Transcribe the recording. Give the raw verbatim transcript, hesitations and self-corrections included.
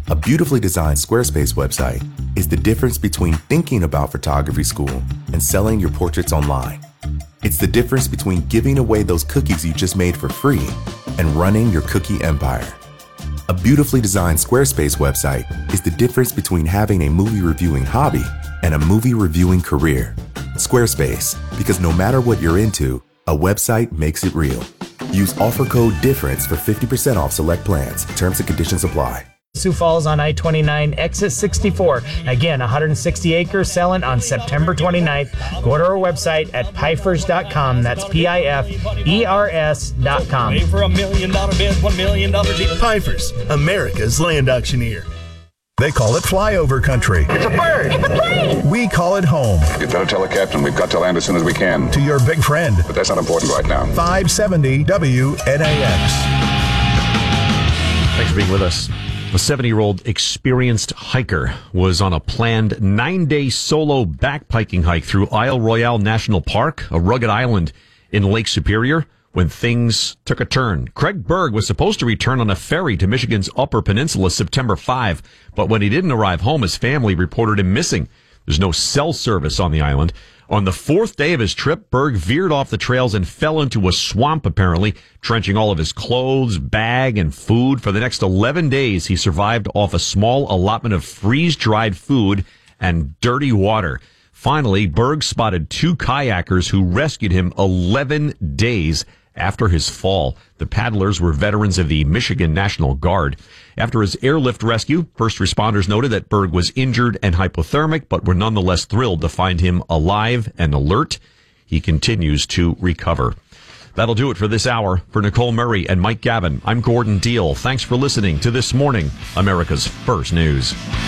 A beautifully designed Squarespace website is the difference between thinking about photography school and selling your portraits online. It's the difference between giving away those cookies you just made for free and running your cookie empire. A beautifully designed Squarespace website is the difference between having a movie reviewing hobby and a movie reviewing career. Squarespace, because no matter what you're into, a website makes it real. Use offer code DIFFERENCE for fifty percent off select plans. Terms and conditions apply. Sioux Falls on I twenty-nine, exit sixty-four. Again, one hundred sixty acres selling on September twenty-ninth. Go to our website at pifers dot com. That's P I F E R S dot com. For a million dollar bid, one million dollar deal. Pifers, America's land auctioneer. They call it flyover country. It's a bird. It's a plane. We call it home. You better tell the captain we've got to land as soon as we can. To your big friend. But that's not important right now. five seventy W N A X. Thanks for being with us. A seventy-year-old experienced hiker was on a planned nine-day solo backpacking hike through Isle Royale National Park, a rugged island in Lake Superior, when things took a turn. Craig Berg was supposed to return on a ferry to Michigan's Upper Peninsula September fifth, but when he didn't arrive home, his family reported him missing. There's no cell service on the island. On the fourth day of his trip, Berg veered off the trails and fell into a swamp, apparently, trenching all of his clothes, bag, and food. For the next eleven days, he survived off a small allotment of freeze-dried food and dirty water. Finally, Berg spotted two kayakers who rescued him eleven days after his fall. The paddlers were veterans of the Michigan National Guard. After his airlift rescue, first responders noted that Berg was injured and hypothermic, but were nonetheless thrilled to find him alive and alert. He continues to recover. That'll do it for this hour. For Nicole Murray and Mike Gavin, I'm Gordon Deal. Thanks for listening to This Morning, America's First News.